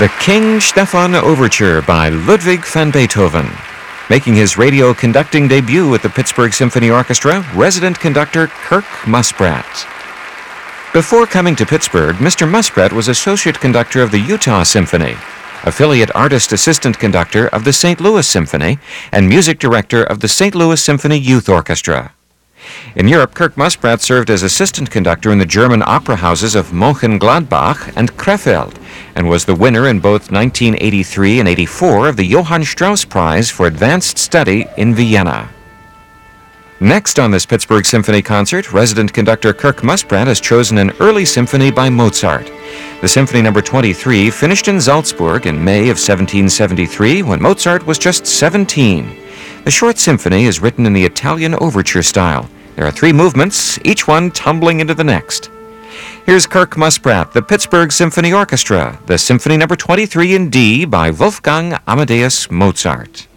The King Stefan Overture by Ludwig van Beethoven. Making his radio conducting debut at the Pittsburgh Symphony Orchestra, resident conductor Kirk Muspratt. Before coming to Pittsburgh, Mr. Muspratt was associate conductor of the Utah Symphony, affiliate artist assistant conductor of the St. Louis Symphony, and music director of the St. Louis Symphony Youth Orchestra. In Europe, Kirk Muspratt served as assistant conductor in the German opera houses of Mönchengladbach and Krefeld, and was the winner in both 1983 and 84 of the Johann Strauss Prize for Advanced Study in Vienna. Next on this Pittsburgh Symphony concert, resident conductor Kirk Muspratt has chosen an early symphony by Mozart. The Symphony No. 23 finished in Salzburg in May of 1773 when Mozart was just 17. The short symphony is written in the Italian overture style. There are 3 movements, each one tumbling into the next. Here's Kirk Muspratt, the Pittsburgh Symphony Orchestra, the Symphony No. 23 in D by Wolfgang Amadeus Mozart.